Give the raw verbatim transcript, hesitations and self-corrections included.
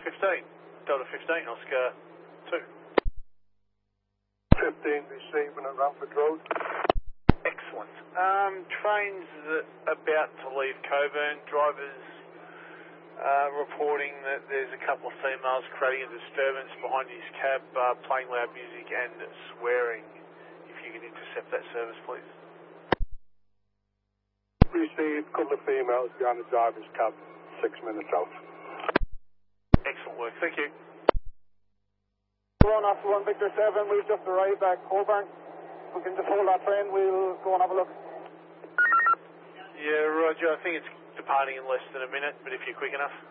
fifteen. Delta fifteen, Oscar two. fifteen receiving at Rumford Road. Excellent. Um, trains that about to leave Coburn, drivers uh, reporting that there's a couple of females creating a disturbance behind his cab, uh, playing loud music and swearing. If you could intercept that service, please. Received, couple of females behind the driver's cab, six minutes out. Excellent work, thank you. One after one, Victor seven, we've just arrived at Coburn. We can just hold that train, we'll go and have a look. Yeah, Roger, I think it's departing in less than a minute, but if you're quick enough.